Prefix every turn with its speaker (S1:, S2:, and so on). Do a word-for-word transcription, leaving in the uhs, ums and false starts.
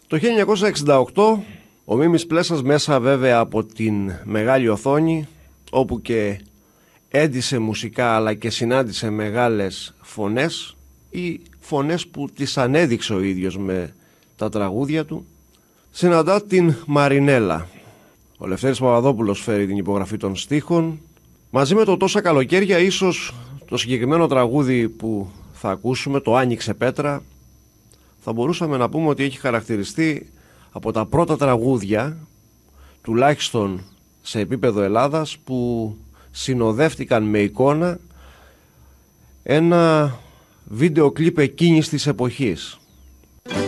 S1: Το χίλια εννιακόσια εξήντα οκτώ ο Μίμης Πλέσας, μέσα βέβαια από την μεγάλη οθόνη, όπου και έντισε μουσικά αλλά και συνάντησε μεγάλες φωνές ή φωνές που τις ανέδειξε ο ίδιος με τα τραγούδια του, συναντά την Μαρινέλα. Ο Λευτέρης Παπαδόπουλος φέρει την υπογραφή των στίχων. Μαζί με το «Τόσα καλοκαίρια», ίσως το συγκεκριμένο τραγούδι που θα ακούσουμε, το «Άνοιξε Πέτρα», θα μπορούσαμε να πούμε ότι έχει χαρακτηριστεί από τα πρώτα τραγούδια, τουλάχιστον σε επίπεδο Ελλάδας, που συνοδεύτηκαν με εικόνα ένα βίντεο κλιπ εκείνης της εποχής.